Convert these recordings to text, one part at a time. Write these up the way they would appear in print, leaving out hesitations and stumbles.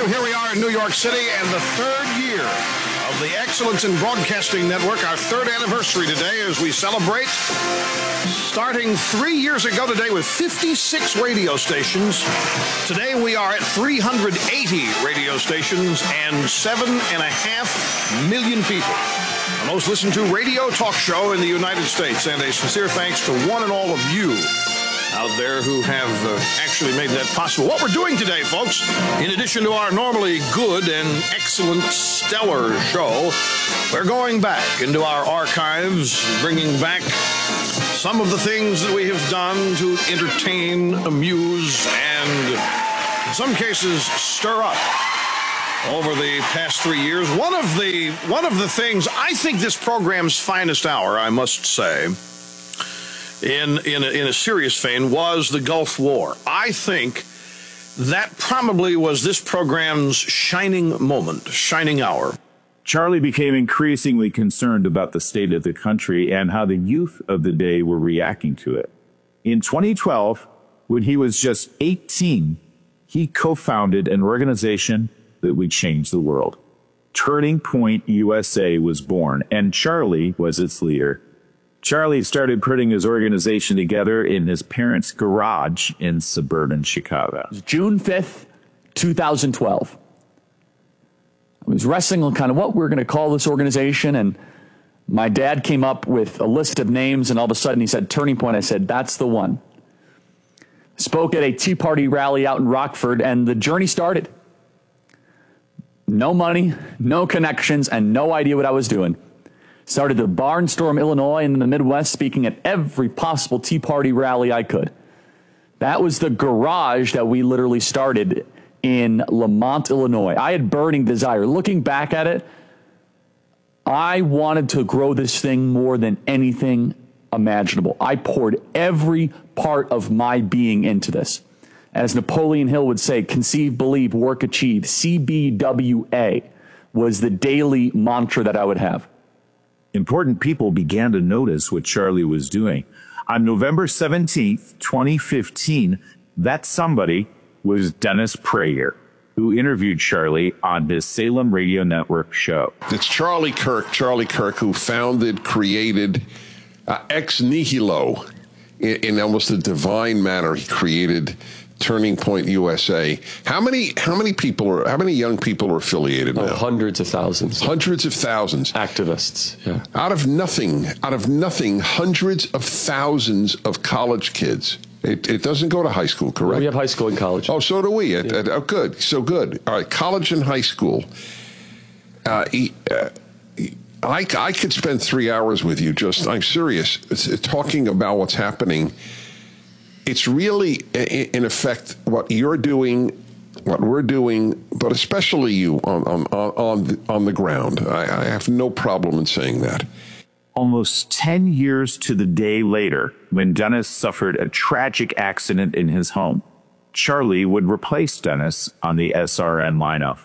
Here we are in New York City, and the third year of the Excellence in Broadcasting Network, our third anniversary today as we celebrate. Starting 3 years ago today with 56 radio stations. Today we are at 380 radio stations and 7.5 million people. The most listened to radio talk show in the United States. And a sincere thanks to one and all of you out there who have actually made that possible. What we're doing today, folks, in addition to our normally good and excellent, stellar show, we're going back into our archives, bringing back some of the things that we have done to entertain, amuse, and in some cases stir up over the past 3 years. One of the things, I think this program's finest hour, I must say, in a serious vein, was the Gulf War. I think that probably was this program's shining moment, shining hour. Charlie became increasingly concerned about the state of the country and how the youth of the day were reacting to it. In 2012, when he was just 18, he co-founded an organization that would change the world. Turning Point USA was born, and Charlie was its leader. Charlie started putting his organization together in his parents' garage in suburban Chicago. June 5th, 2012. I was wrestling on kind of what we're going to call this organization, and my dad came up with a list of names, and all of a sudden he said, Turning Point. I said, that's the one. Spoke at a Tea Party rally out in Rockford, and the journey started. No money, no connections, and no idea what I was doing. Started to barnstorm Illinois and in the Midwest, speaking at every possible Tea Party rally I could. That was the garage that we literally started in Lamont, Illinois. I had burning desire. Looking back at it, I wanted to grow this thing more than anything imaginable. I poured every part of my being into this. As Napoleon Hill would say, conceive, believe, work, achieve. CBWA was the daily mantra that I would have. Important people began to notice what Charlie was doing. On November 17th, 2015, that somebody was Dennis Prager, who interviewed Charlie on his Salem Radio Network show. It's Charlie Kirk, who created ex nihilo in almost a divine manner. He created Turning Point USA. How many young people are affiliated now? Hundreds of thousands. Hundreds of thousands. Activists, yeah. Out of nothing, hundreds of thousands of college kids. It doesn't go to high school, correct? We have high school and college. Oh, so do we. Good. So good. All right, college and high school. I could spend 3 hours with you I'm serious, talking about what's happening. It's really, in effect, what you're doing, what we're doing, but especially you on the ground. I have no problem in saying that. Almost 10 years to the day later, when Dennis suffered a tragic accident in his home, Charlie would replace Dennis on the SRN lineup.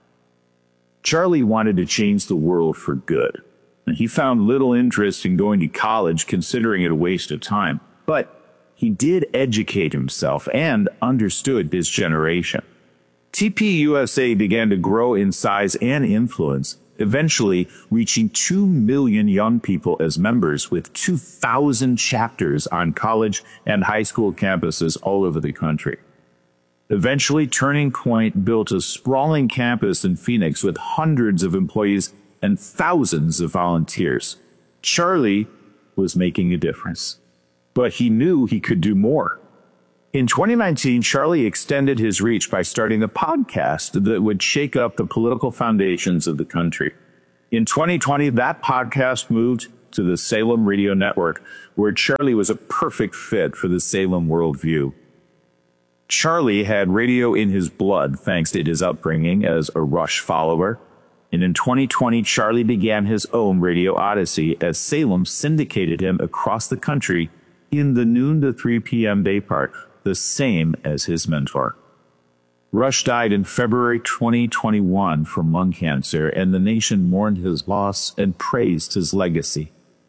Charlie wanted to change the world for good, and he found little interest in going to college, considering it a waste of time. But he did educate himself and understood his generation. TPUSA began to grow in size and influence, eventually reaching 2 million young people as members, with 2,000 chapters on college and high school campuses all over the country. Eventually, Turning Point built a sprawling campus in Phoenix with hundreds of employees and thousands of volunteers. Charlie was making a difference, but he knew he could do more. In 2019, Charlie extended his reach by starting a podcast that would shake up the political foundations of the country. In 2020, that podcast moved to the Salem Radio Network, where Charlie was a perfect fit for the Salem worldview. Charlie had radio in his blood thanks to his upbringing as a Rush follower. And in 2020, Charlie began his own radio odyssey as Salem syndicated him across the country in the noon to 3 p.m. day part, the same as his mentor. Rush died in February 2021 from lung cancer, and the nation mourned his loss and praised his legacy.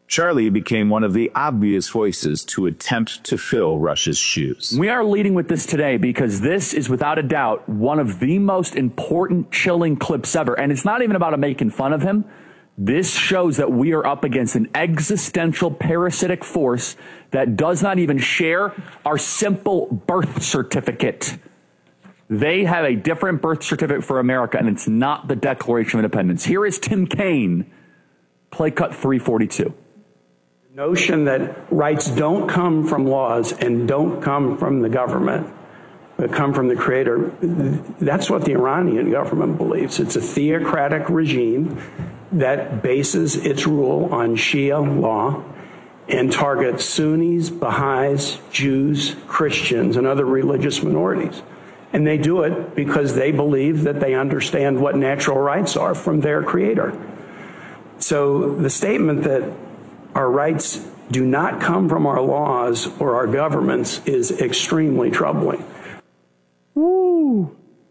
Charlie became one of the obvious voices to attempt to fill Rush's shoes. We are leading with this today because this is without a doubt one of the most important chilling clips ever. And it's not even about making fun of him. This shows that we are up against an existential parasitic force that does not even share our simple birth certificate. They have a different birth certificate for America, and it's not the Declaration of Independence. Here is Tim Kaine, play cut 342. The notion that rights don't come from laws and don't come from the government, but come from the creator, that's what the Iranian government believes. It's a theocratic regime that bases its rule on Shia law and targets Sunnis, Baha'is, Jews, Christians, and other religious minorities. And they do it because they believe that they understand what natural rights are from their creator. So the statement that our rights do not come from our laws or our governments is extremely troubling. Woo!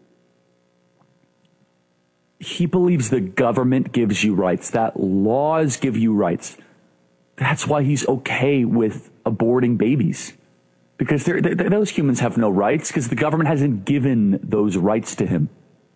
He believes the government gives you rights, that laws give you rights. That's why he's okay with aborting babies. Because those humans have no rights because the government hasn't given those rights to him.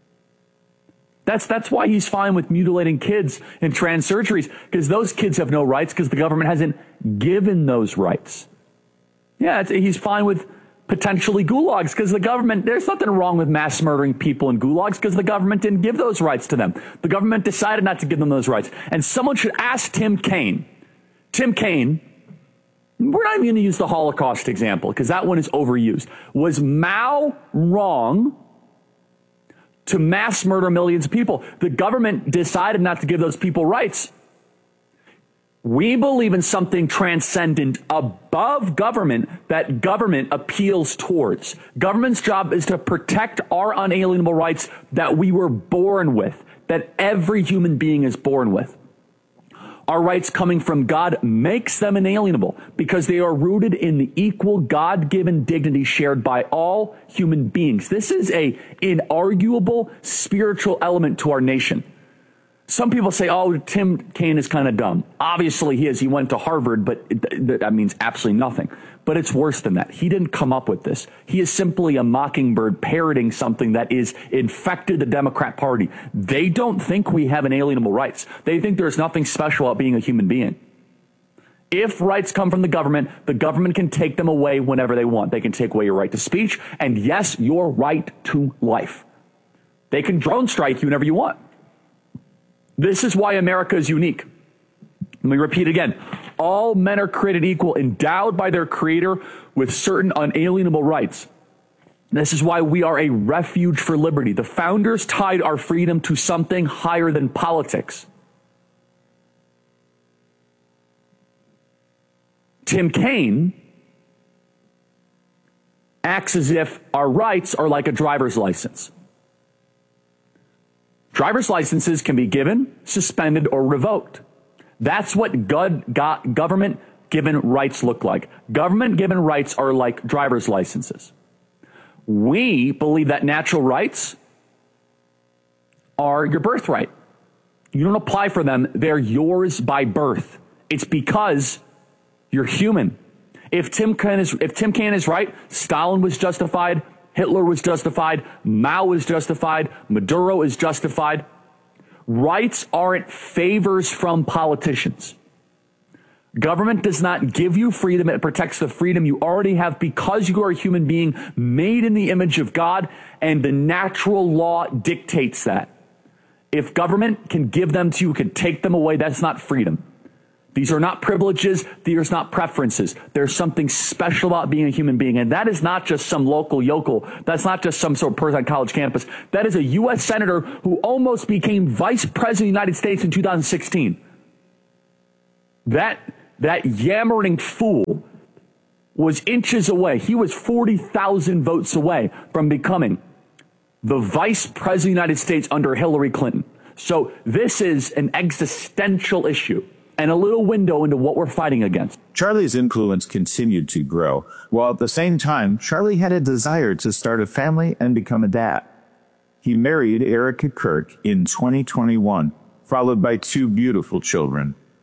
That's why he's fine with mutilating kids and trans surgeries, because those kids have no rights because the government hasn't given those rights. Yeah, he's fine with potentially gulags because the government, there's nothing wrong with mass murdering people in gulags because the government didn't give those rights to them. The government decided not to give them those rights. And someone should ask Tim Kaine. Tim Kaine, we're not even going to use the Holocaust example because that one is overused. Was Mao wrong to mass murder millions of people? The government decided not to give those people rights. We believe in something transcendent above government that government appeals towards. Government's job is to protect our unalienable rights that we were born with, that every human being is born with. Our rights coming from God makes them inalienable because they are rooted in the equal God-given dignity shared by all human beings. This is an inarguable spiritual element to our nation. Some people say, oh, Tim Kaine is kind of dumb. Obviously he is. He went to Harvard, but that means absolutely nothing. But it's worse than that. He didn't come up with this. He is simply a mockingbird parroting something that is infected the Democrat Party. They don't think we have inalienable rights. They think there's nothing special about being a human being. If rights come from the government can take them away whenever they want. They can take away your right to speech and, yes, your right to life. They can drone strike you whenever you want. This is why America is unique. Let me repeat again. All men are created equal, endowed by their creator with certain unalienable rights. This is why we are a refuge for liberty. The founders tied our freedom to something higher than politics. Tim Kaine acts as if our rights are like a driver's license. Driver's licenses can be given, suspended, or revoked. That's what government-given rights look like. Government-given rights are like driver's licenses. We believe that natural rights are your birthright. You don't apply for them. They're yours by birth. It's because you're human. If Tim Kaine is right, Stalin was justified, Hitler was justified, Mao was justified, Maduro is justified. Rights aren't favors from politicians. Government does not give you freedom. It protects the freedom you already have because you are a human being made in the image of God, and the natural law dictates that. If government can give them to you, can take them away, that's not freedom. These are not privileges. These are not preferences. There's something special about being a human being. And that is not just some local yokel. That's not just some sort of person on college campus. That is a U.S. senator who almost became vice president of the United States in 2016. That yammering fool was inches away. He was 40,000 votes away from becoming the vice president of the United States under Hillary Clinton. So this is an existential issue and a little window into what we're fighting against. Charlie's influence continued to grow, while at the same time, Charlie had a desire to start a family and become a dad. He married Erica Kirk in 2021, followed by 2 beautiful children.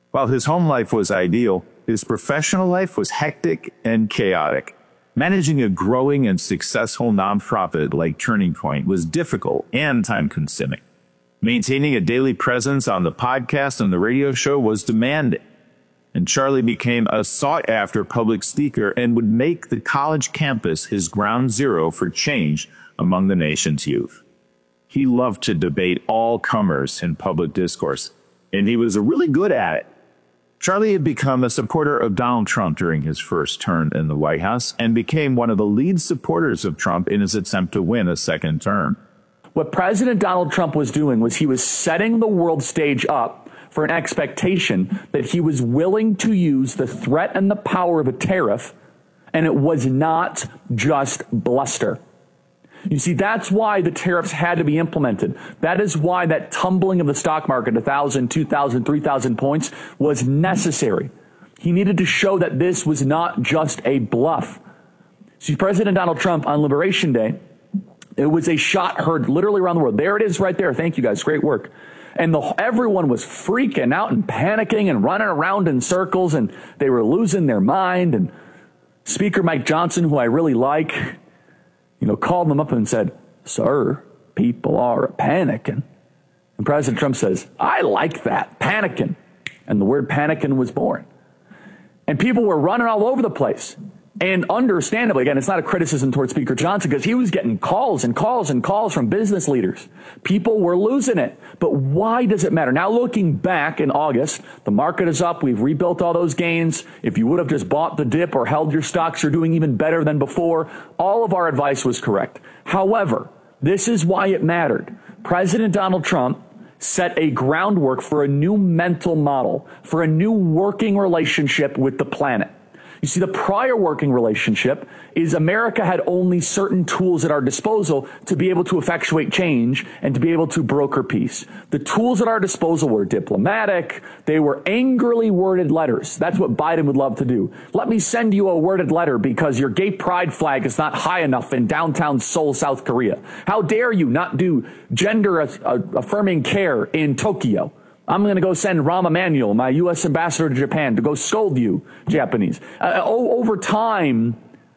While his home life was ideal, his professional life was hectic and chaotic. Managing a growing and successful nonprofit like Turning Point was difficult and time-consuming. Maintaining a daily presence on the podcast and the radio show was demanding, and Charlie became a sought-after public speaker and would make the college campus his ground zero for change among the nation's youth. He loved to debate all comers in public discourse, and he was really good at it. Charlie had become a supporter of Donald Trump during his first term in the White House and became one of the lead supporters of Trump in his attempt to win a second term. What President Donald Trump was doing was he was setting the world stage up for an expectation that he was willing to use the threat and the power of a tariff, and it was not just bluster. You see, that's why the tariffs had to be implemented. That is why that tumbling of the stock market, 1,000, 2,000, 3,000 points, was necessary. He needed to show that this was not just a bluff. See, President Donald Trump on Liberation Day, it was a shot heard literally around the world. There it is right there. Thank you, guys. Great work. And everyone was freaking out and panicking and running around in circles, and they were losing their mind. And Speaker Mike Johnson, who I really like, called them up and said, "Sir, people are panicking." And President Trump says, "I like that, panicking." And the word panicking was born. And people were running all over the place. And understandably, again, it's not a criticism towards Speaker Johnson, because he was getting calls and calls and calls from business leaders. People were losing it. But why does it matter? Now, looking back in August, the market is up. We've rebuilt all those gains. If you would have just bought the dip or held your stocks, you're doing even better than before. All of our advice was correct. However, this is why it mattered. President Donald Trump set a groundwork for a new mental model, for a new working relationship with the planet. You see, the prior working relationship is America had only certain tools at our disposal to be able to effectuate change and to be able to broker peace. The tools at our disposal were diplomatic. They were angrily worded letters. That's what Biden would love to do. Let me send you a worded letter because your gay pride flag is not high enough in downtown Seoul, South Korea. How dare you not do gender affirming care in Tokyo? I'm going to go send Rahm Emanuel, my U.S. ambassador to Japan, to go scold you, Japanese. Over time,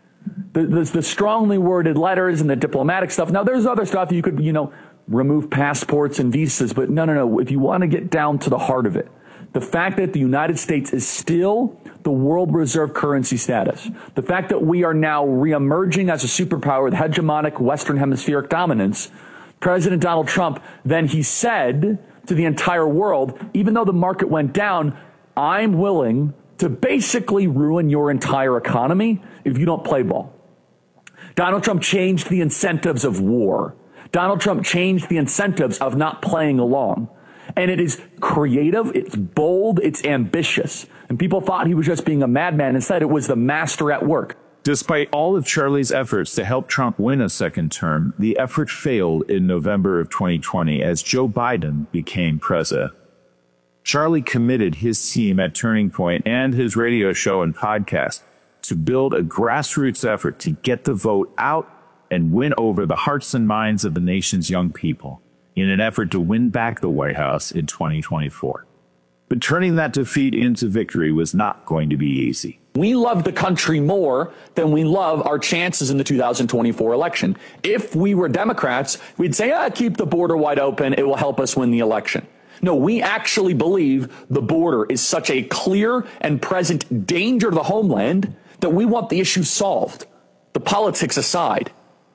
the strongly worded letters and the diplomatic stuff. Now, there's other stuff you could, remove passports and visas. But no. If you want to get down to the heart of it, the fact that the United States is still the world reserve currency status, the fact that we are now reemerging as a superpower with hegemonic Western hemispheric dominance, President Donald Trump, then he said to the entire world, even though the market went down, I'm willing to basically ruin your entire economy if you don't play ball. Donald Trump changed the incentives of war. Donald Trump changed the incentives of not playing along. And it is creative, it's bold, it's ambitious. And people thought he was just being a madman. Instead, it was the master at work. Despite all of Charlie's efforts to help Trump win a second term, the effort failed in November of 2020 as Joe Biden became president. Charlie committed his team at Turning Point and his radio show and podcast to build a grassroots effort to get the vote out and win over the hearts and minds of the nation's young people in an effort to win back the White House in 2024. But turning that defeat into victory was not going to be easy. We love the country more than we love our chances in the 2024 election. If we were Democrats, we'd say, keep the border wide open. It will help us win the election. No, we actually believe the border is such a clear and present danger to the homeland that we want the issue solved, the politics aside.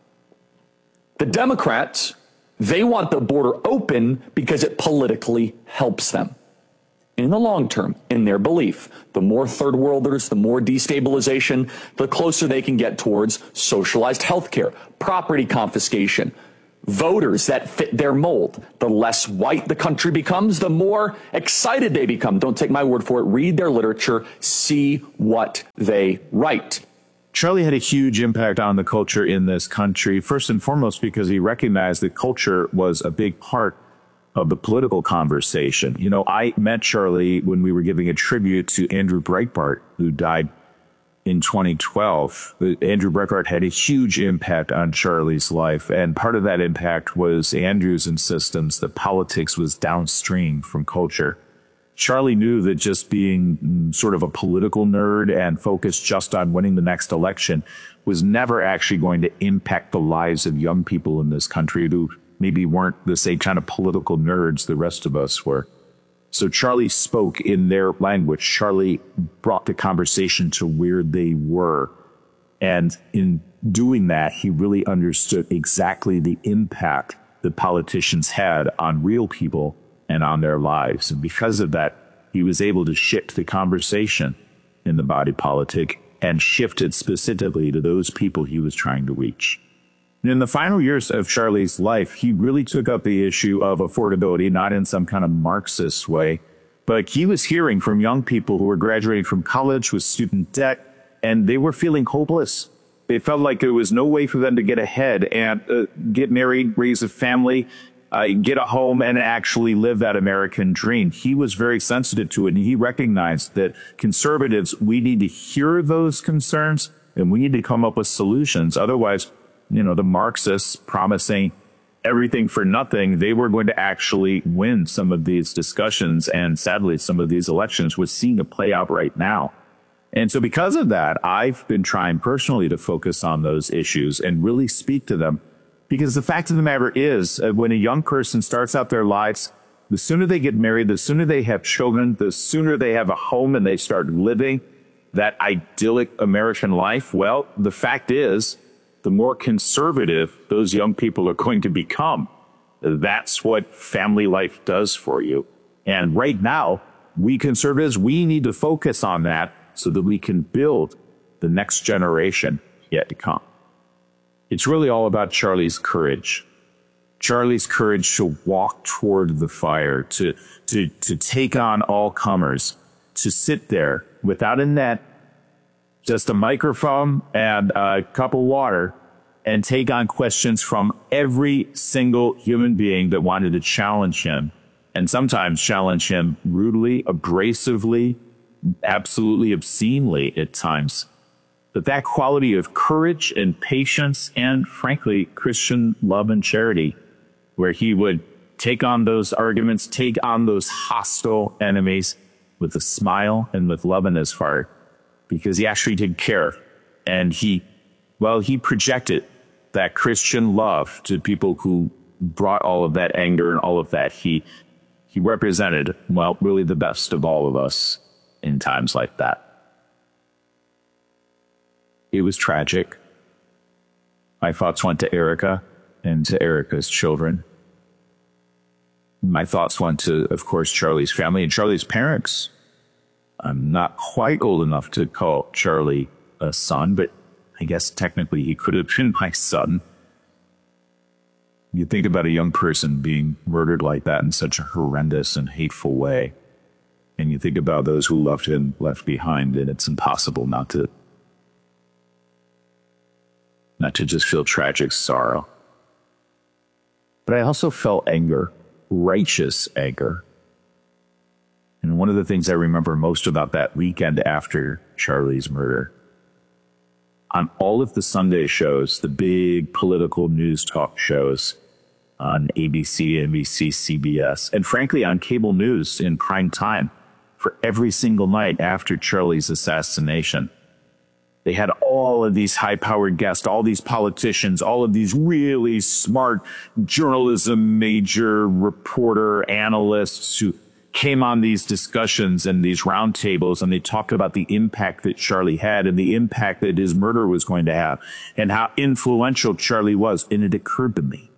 The Democrats, they want the border open because it politically helps them. In the long term, in their belief, the more third worlders, the more destabilization, the closer they can get towards socialized health care, property confiscation, voters that fit their mold. The less white the country becomes, the more excited they become. Don't take my word for it. Read their literature. See what they write. Charlie had a huge impact on the culture in this country, first and foremost because he recognized that culture was a big part of the political conversation. I met Charlie when we were giving a tribute to Andrew Breitbart, who died in 2012. Andrew Breitbart had a huge impact on Charlie's life, and part of that impact was Andrew's insistence that politics was downstream from culture. Charlie knew that just being sort of a political nerd and focused just on winning the next election was never actually going to impact the lives of young people in this country who maybe weren't the same kind of political nerds the rest of us were. So Charlie spoke in their language. Charlie brought the conversation to where they were. And in doing that, he really understood exactly the impact that politicians had on real people and on their lives. And because of that, he was able to shift the conversation in the body politic and shift it specifically to those people he was trying to reach. And in the final years of Charlie's life, he really took up the issue of affordability, not in some kind of Marxist way, but he was hearing from young people who were graduating from college with student debt, and they were feeling hopeless. They felt like there was no way for them to get ahead and get married, raise a family, get a home, and actually live that American dream. He was very sensitive to it, and he recognized that conservatives, we need to hear those concerns, and we need to come up with solutions. Otherwise, the Marxists promising everything for nothing, they were going to actually win some of these discussions, and sadly, some of these elections. We're seeing it play out right now. And so because of that, I've been trying personally to focus on those issues and really speak to them. Because the fact of the matter is, when a young person starts out their lives, the sooner they get married, the sooner they have children, the sooner they have a home and they start living that idyllic American life, well, the fact is, the more conservative those young people are going to become. That's what family life does for you. And right now, we conservatives, we need to focus on that so that we can build the next generation yet to come. It's really all about Charlie's courage. Charlie's courage to walk toward the fire, to take on all comers, to sit there without a net, just a microphone and a cup of water, and take on questions from every single human being that wanted to challenge him, and sometimes challenge him rudely, abrasively, absolutely obscenely at times. But that quality of courage and patience and, frankly, Christian love and charity, where he would take on those arguments, take on those hostile enemies with a smile and with love in his heart, because he actually did care. And he projected that Christian love to people who brought all of that anger and all of that. He represented, really the best of all of us in times like that. It was tragic. My thoughts went to Erica and to Erica's children. My thoughts went to, of course, Charlie's family and Charlie's parents. I'm not quite old enough to call Charlie a son, but I guess technically he could have been my son. You think about a young person being murdered like that in such a horrendous and hateful way, and you think about those who loved him left behind, and it's impossible not to just feel tragic sorrow. But I also felt anger, righteous anger. And one of the things I remember most about that weekend after Charlie's murder, on all of the Sunday shows, the big political news talk shows on ABC, NBC, CBS, and frankly on cable news in prime time for every single night after Charlie's assassination, they had all of these high-powered guests, all these politicians, all of these really smart journalism major reporter analysts who came on these discussions and these roundtables, and they talked about the impact that Charlie had and the impact that his murder was going to have and how influential Charlie was. And it occurred to me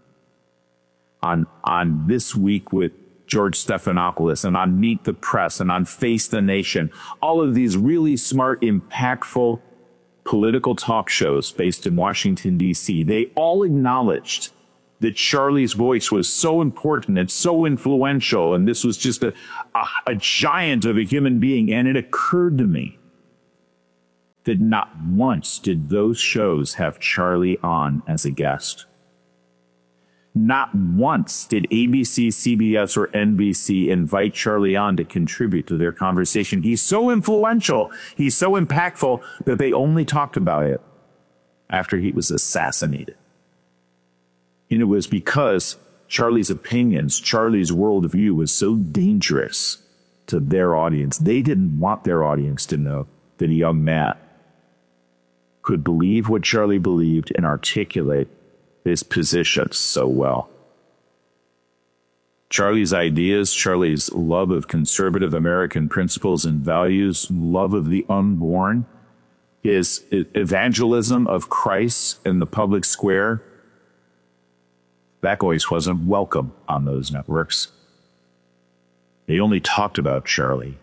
on This Week with George Stephanopoulos and on Meet the Press and on Face the Nation, all of these really smart, impactful political talk shows based in Washington, D.C., they all acknowledged that Charlie's voice was so important and so influential, and this was just a giant of a human being. And it occurred to me that not once did those shows have Charlie on as a guest. Not once did ABC, CBS, or NBC invite Charlie on to contribute to their conversation. He's so influential, he's so impactful that they only talked about it after he was assassinated. And it was because Charlie's opinions, Charlie's worldview was so dangerous to their audience. They didn't want their audience to know that a young man could believe what Charlie believed and articulate his position so well. Charlie's ideas, Charlie's love of conservative American principles and values, love of the unborn, his evangelism of Christ in the public square, that voice wasn't welcome on those networks. They only talked about Charlie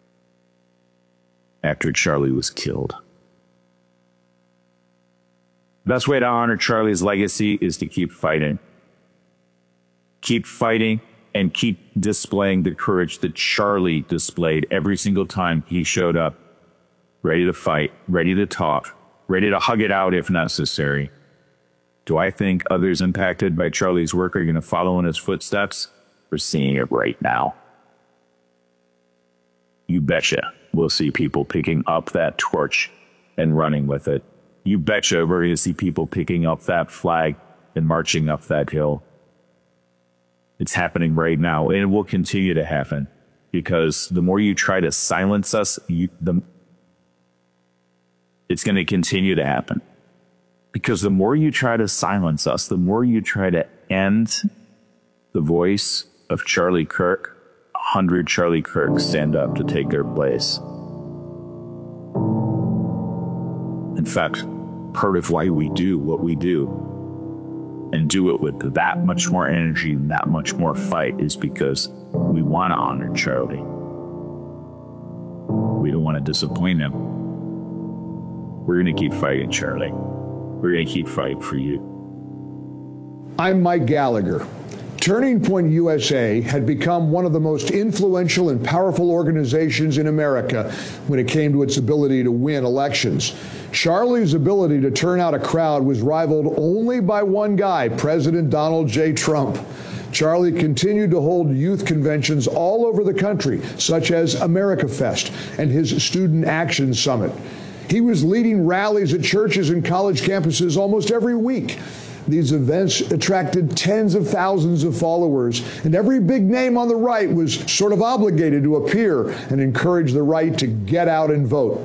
after Charlie was killed. The best way to honor Charlie's legacy is to keep fighting. Keep fighting and keep displaying the courage that Charlie displayed every single time he showed up, ready to fight, ready to talk, ready to hug it out if necessary. Do I think others impacted by Charlie's work are going to follow in his footsteps? We're seeing it right now. You betcha we'll see people picking up that torch and running with it. You betcha we're going to see people picking up that flag and marching up that hill. It's happening right now, and it will continue to happen, because the more you try to silence us, it's going to continue to happen. Because the more you try to silence us, the more you try to end the voice of Charlie Kirk, 100 Charlie Kirks stand up to take their place. In fact, part of why we do what we do and do it with that much more energy and that much more fight is because we want to honor Charlie. We don't want to disappoint him. We're going to keep fighting, Charlie. We're going to keep fighting for you. I'm Mike Gallagher. Turning Point USA had become one of the most influential and powerful organizations in America when it came to its ability to win elections. Charlie's ability to turn out a crowd was rivaled only by one guy, President Donald J. Trump. Charlie continued to hold youth conventions all over the country, such as America Fest and his Student Action Summit. He was leading rallies at churches and college campuses almost every week. These events attracted tens of thousands of followers, and every big name on the right was sort of obligated to appear and encourage the right to get out and vote.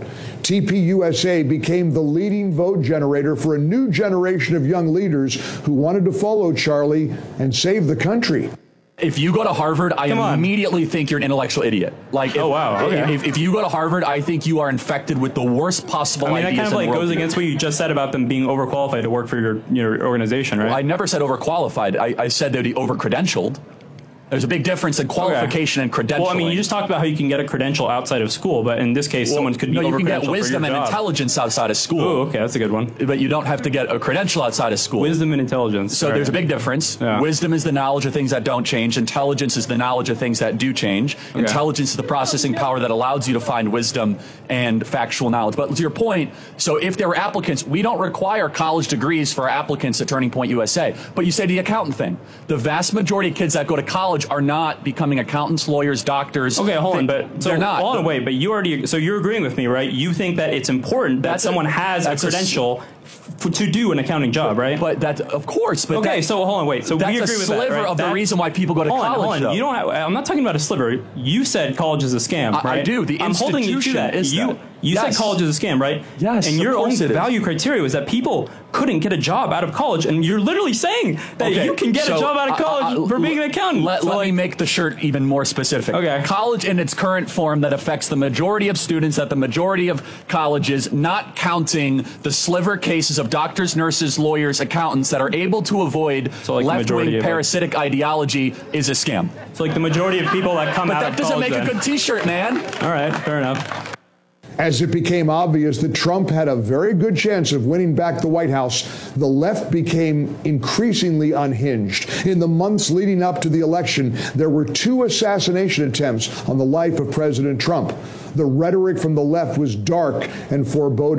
TPUSA became the leading vote generator for a new generation of young leaders who wanted to follow Charlie and save the country. If you go to Harvard, I immediately think you're an intellectual idiot. Like, oh wow, okay. If you go to Harvard, I think you are infected with the worst possible ideas. That kind of like goes against what you just said about them being overqualified to work for your organization, right? Well, I never said overqualified. I said they'd be overcredentialed. There's a big difference in qualification and credentialing. Well, I mean, you just talked about how you can get a credential outside of school, but in this case, someone could be overcredentialed. You can get wisdom and intelligence outside of school. Oh, okay, that's a good one. But you don't have to get a credential outside of school. Wisdom and intelligence. So there's a big difference. Yeah. Wisdom is the knowledge of things that don't change. Intelligence is the knowledge of things that do change. Okay. Intelligence is the processing power that allows you to find wisdom and factual knowledge. But to your point, so if there were applicants, we don't require college degrees for our applicants at Turning Point USA. But you say the accountant thing. The vast majority of kids that go to college are not becoming accountants, lawyers, doctors. Okay, hold on, but so they're not. Hold on, wait, but you already, so you're agreeing with me, right? You think that it's important that someone has a credential to do an accounting job, right? But that, of course. But okay, so hold on, wait. So we agree with that, right? That's a sliver of the reason why people go to college. Hold on. You don't have, I'm not talking about a sliver. You said college is a scam, right? I do. The I'm holding you to that. You said college is a scam, right? Yes. And your only value criteria was that people couldn't get a job out of college, and you're literally saying that you can get a job out of college for being an accountant. Let me make the shirt even more specific. Okay. College in its current form that affects the majority of students at the majority of colleges, not counting the sliver cases of doctors, nurses, lawyers, accountants that are able to avoid left-wing parasitic ideology, is a scam. So like the majority of people that come out of college. But that doesn't make a good T-shirt, man. All right, fair enough. As it became obvious that Trump had a very good chance of winning back the White House, the left became increasingly unhinged. In the months leading up to the election, there were 2 assassination attempts on the life of President Trump. The rhetoric from the left was dark and foreboding.